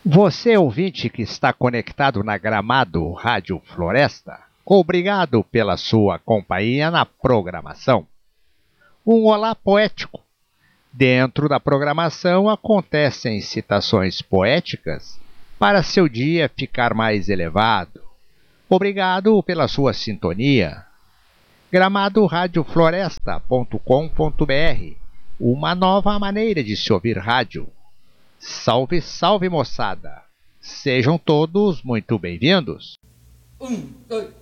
Você, ouvinte que está conectado na Gramado Rádio Floresta, obrigado pela sua companhia na programação. Um olá poético. Dentro da programação acontecem citações poéticas para seu dia ficar mais elevado. Obrigado pela sua sintonia. gramadoradiofloresta.com.br, uma nova maneira de se ouvir rádio. Salve, salve, moçada! Sejam todos muito bem-vindos. 1, 2,